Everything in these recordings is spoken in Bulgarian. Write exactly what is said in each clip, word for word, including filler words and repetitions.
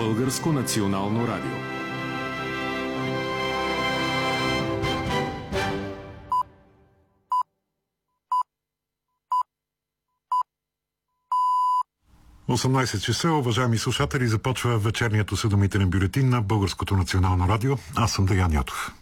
Българско национално радио. осемнайсет часа, уважаеми слушатели, започва вечерният осведомителен бюлетин на Българското национално радио. Аз съм Деян Ятов.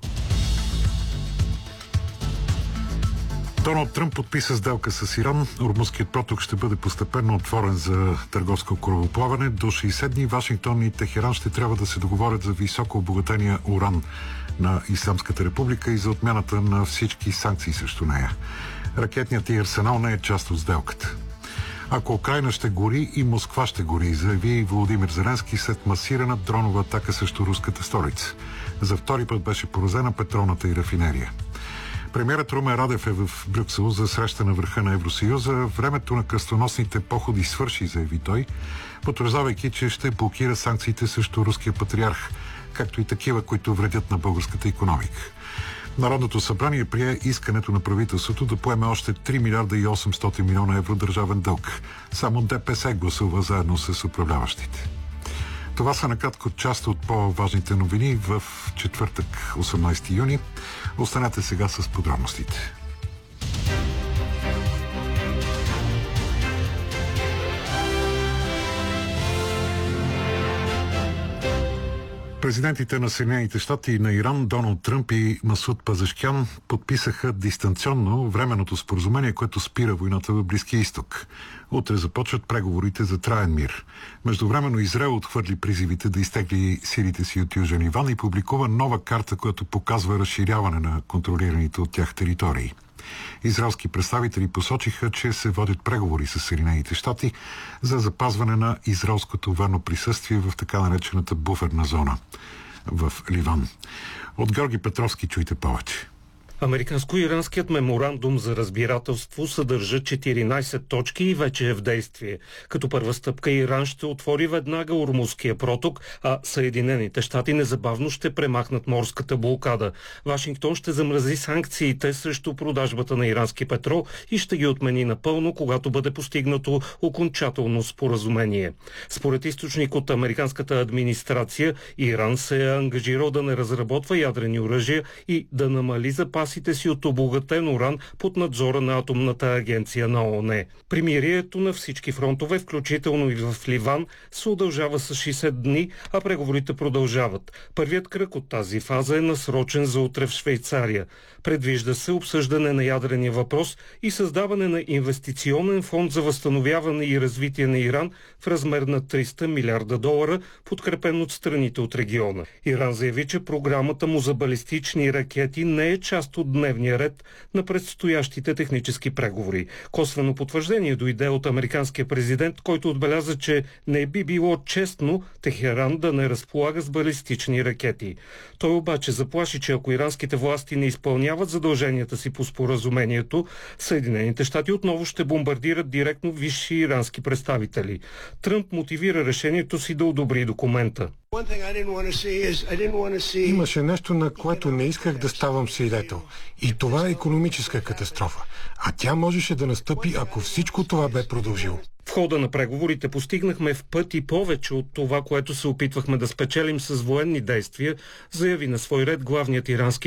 Доналд Тръмп подписа сделка с Иран. Ормузският проток ще бъде постепенно отворен за търговско корабоплаване. До шейсет дни Вашингтон и Техеран ще трябва да се договорят за високо обогатения уран на Исламската република и за отмяната на всички санкции срещу нея. Ракетният и арсенал не е част от сделката. Ако Украйна ще гори, и Москва ще гори, заяви Володимир Зеленски след масирана дронова атака срещу руската столица. За втори път беше поразена петролната и рафинерия. Премиерът Румен Радев е в Брюксел за среща на върха на Евросъюза. Времето на кръстоносните походи свърши, заяви той, потвърждавайки, че ще блокира санкциите срещу руския патриарх, както и такива, които вредят на българската икономика. Народното събрание прие искането на правителството да поеме още три милиарда и осемстотин милиона евро държавен дълг. Само ДПС гласува заедно с управляващите. Това са накратко част от по-важните новини в четвъртък, осемнайсети юни. Останете сега с подробностите. Президентите на Съединените щати и на Иран Доналд Тръмп и Масуд Пазешкян подписаха дистанционно временното споразумение, което спира войната в Близкия изток. Утре започват преговорите за траен мир. Междувременно Израел отхвърли призивите да изтегли силите си от Южен Ливан и публикува нова карта, която показва разширяване на контролираните от тях територии. Израелски представители посочиха, че се водят преговори с Съединените щати за запазване на израелското военно присъствие в така наречената буферна зона в Ливан. От Георги Петровски чуйте повече. Американско-иранският меморандум за разбирателство съдържа четиринайсет точки и вече е в действие. Като първа стъпка Иран ще отвори веднага Ормузския проток, а Съединените щати незабавно ще премахнат морската блокада. Вашингтон ще замрази санкциите срещу продажбата на ирански петрол и ще ги отмени напълно, когато бъде постигнато окончателно споразумение. Според източник от американската администрация, Иран се е ангажирал да не разработва ядрени оръжия и да намали запаси си от обогатен уран под надзора на Атомната агенция на ООН. Примирието на всички фронтове, включително и в Ливан, се удължава с шейсет дни, а преговорите продължават. Първият кръг от тази фаза е насрочен за утре в Швейцария. Предвижда се обсъждане на ядрения въпрос и създаване на инвестиционен фонд за възстановяване и развитие на Иран в размер на триста милиарда долара, подкрепен от страните от региона. Иран заяви, че програмата му за балистични ракети не е част от дневния ред на предстоящите технически преговори. Косвено потвърждение дойде от американския президент, който отбеляза, че не би било честно Техеран да не разполага с балистични ракети. Той обаче заплаши, че ако иранските власти не изпълняват задълженията си по споразумението, Съединените щати отново ще бомбардират директно висши ирански представители. Тръмп мотивира решението си да одобри документа. Имаше нещо, на което не исках да ставам свидетел. И това е икономическа катастрофа. А тя можеше да настъпи, ако всичко това бе продължило. В хода на преговорите постигнахме в пъти повече от това, което се опитвахме да спечелим с военни действия, заяви на свой ред главният ирански